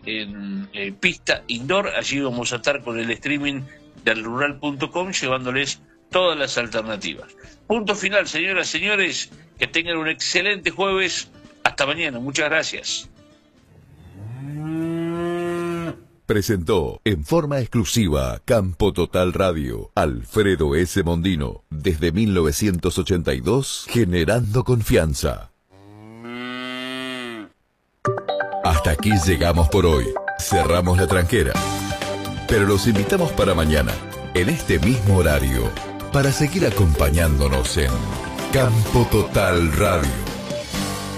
en Pista Indoor. Allí vamos a estar con el streaming del rural.com llevándoles todas las alternativas. Punto final, señoras y señores, que tengan un excelente jueves. Hasta mañana, muchas gracias. Presentó en forma exclusiva Campo Total Radio, Alfredo S. Mondino, desde 1982, generando confianza. Hasta aquí llegamos por hoy. Cerramos la tranquera. Pero los invitamos para mañana, en este mismo horario, para seguir acompañándonos en Campo Total Radio.